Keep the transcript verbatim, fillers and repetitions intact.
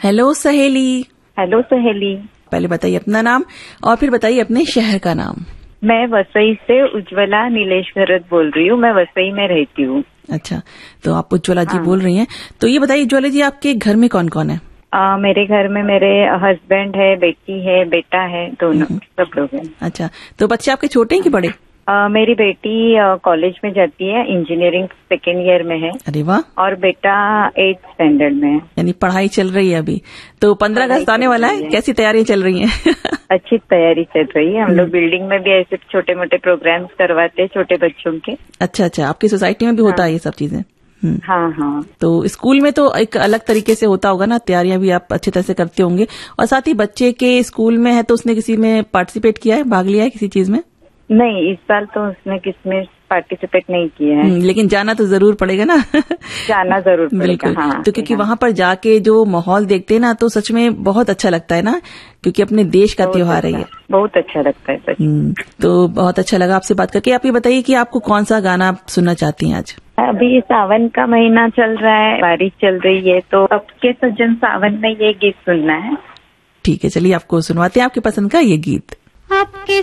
Hello सहेली। Hello सहेली। पहले बताइए अपना नाम और फिर बताइए अपने शहर का नाम। मैं वसई से उज्ज्वला नीलेश भरत बोल रही हूँ। मैं वसई में रहती हूँ। अच्छा, तो आप उज्ज्वला जी हाँ। बोल रही हैं। तो ये बताइए उज्ज्वला जी, आपके घर में कौन कौन है? आ, मेरे घर में मेरे हस्बैंड है, बेटी है, बेटा है, दोनों सब लोग हैं। अच्छा, तो बच्चे आपके छोटे हैं कि बड़े? आ, मेरी बेटी कॉलेज में जाती है, इंजीनियरिंग सेकेंड ईयर में है। अरे वाह। और बेटा एट्थ स्टैंडर्ड में है। यानी पढ़ाई चल रही है अभी। तो पंद्रह अगस्त आने वाला है, कैसी तैयारियां चल रही हैं? अच्छी तैयारी चल रही है। हम लोग बिल्डिंग में भी ऐसे छोटे मोटे प्रोग्राम्स करवाते हैं छोटे बच्चों के। अच्छा अच्छा, आपकी सोसाइटी में भी होता है ये सब चीजें? हाँ हाँ। तो स्कूल में तो एक अलग तरीके से होता होगा ना, तैयारियां भी आप अच्छी तरह से करते होंगे। और साथ ही बच्चे के स्कूल में है तो उसने किसी में पार्टिसिपेट किया है, भाग लिया है किसी चीज में? नहीं, इस साल तो उसने किसमें पार्टिसिपेट नहीं किया है। लेकिन जाना तो जरूर पड़ेगा ना। जाना जरूर पड़ेगा। बिल्कुल। हाँ, तो क्योंकि हाँ। वहां पर जाके जो माहौल देखते हैं ना, तो सच में बहुत अच्छा लगता है ना, क्योंकि अपने देश का त्योहार है ये। बहुत अच्छा लगता है सच। तो बहुत अच्छा लगा आपसे बात करके। आप ये बताइए कि आपको कौन सा गाना सुनना चाहती हैं आज? अभी सावन का महीना चल रहा है, बारिश चल रही है, तो अब के सज्जन सावन में ये गीत सुनना है। ठीक है, चलिए आपको सुनवाते हैं आपकी पसंद का ये गीत। आपके